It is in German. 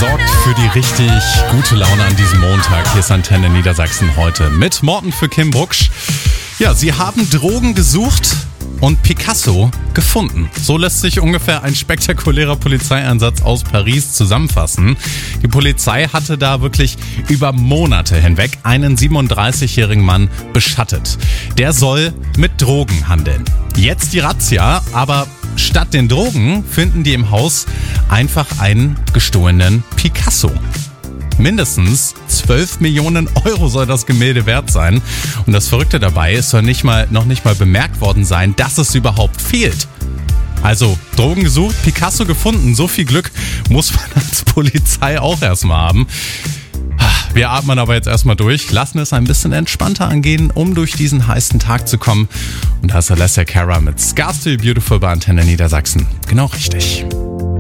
sorgt für die richtig gute Laune an diesem Montag. Hier ist Antenne Niedersachsen heute mit Morten für Kim Bucksch. Ja, sie haben Drogen gesucht und Picasso gefunden. So lässt sich ungefähr ein spektakulärer Polizeieinsatz aus Paris zusammenfassen. Die Polizei hatte da wirklich über Monate hinweg einen 37-jährigen Mann beschattet. Der soll mit Drogen handeln. Jetzt die Razzia, aber statt den Drogen finden die im Haus einfach einen gestohlenen Picasso. Mindestens 12 Millionen Euro soll das Gemälde wert sein. Und das Verrückte dabei, es soll noch nicht mal bemerkt worden sein, dass es überhaupt fehlt. Also Drogen gesucht, Picasso gefunden. So viel Glück muss man als Polizei auch erstmal haben. Wir atmen aber jetzt erstmal durch, lassen es ein bisschen entspannter angehen, um durch diesen heißen Tag zu kommen. Und da ist Alessia Cara mit Scars to Be Beautiful bei Antenne Niedersachsen. Genau richtig.